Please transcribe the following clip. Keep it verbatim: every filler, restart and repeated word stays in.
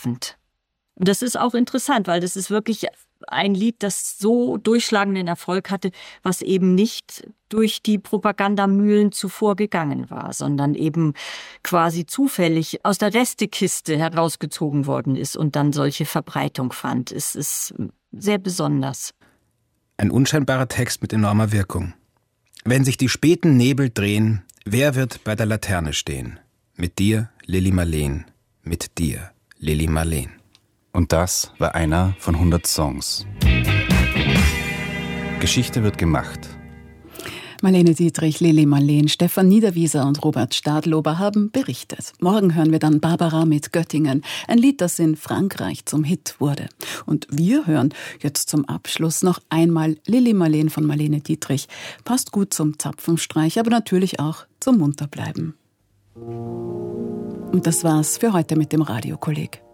treffend. Und das ist auch interessant, weil das ist wirklich ein Lied, das so durchschlagenden Erfolg hatte, was eben nicht durch die Propagandamühlen zuvor gegangen war, sondern eben quasi zufällig aus der Restekiste herausgezogen worden ist und dann solche Verbreitung fand. Es ist sehr besonders. Ein unscheinbarer Text mit enormer Wirkung. Wenn sich die späten Nebel drehen, wer wird bei der Laterne stehen? Mit dir, Lili Marleen, mit dir, Lili Marleen. Und das war einer von hundert Songs. Geschichte wird gemacht. Marlene Dietrich, Lili Marleen, Stefan Niederwieser und Robert Stadlober haben berichtet. Morgen hören wir dann Barbara mit Göttingen, ein Lied, das in Frankreich zum Hit wurde. Und wir hören jetzt zum Abschluss noch einmal Lili Marleen von Marlene Dietrich. Passt gut zum Zapfenstreich, aber natürlich auch zum Munterbleiben. Und das war's für heute mit dem Radiokolleg.